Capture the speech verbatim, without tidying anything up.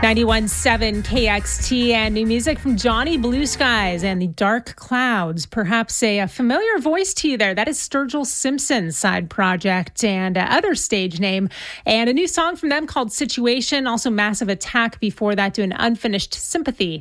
ninety-one point seven K X T and new music from Johnny Blue Skies and the Dark Clouds. Perhaps a, a familiar voice to you there. That is Sturgill Simpson's side project and uh, other stage name. And a new song from them called Situation. Also Massive Attack before that, doing Unfinished Sympathy.